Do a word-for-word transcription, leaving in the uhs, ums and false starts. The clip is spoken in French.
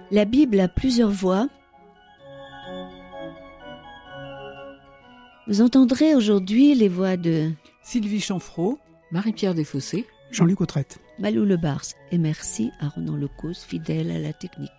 La Bible a plusieurs voix. Vous entendrez aujourd'hui les voix de Sylvie Chanfraud, Marie-Pierre Desfossés, Jean-Luc Autrette, Malou Lebars. Et merci à Ronan Lecause, fidèle à la technique.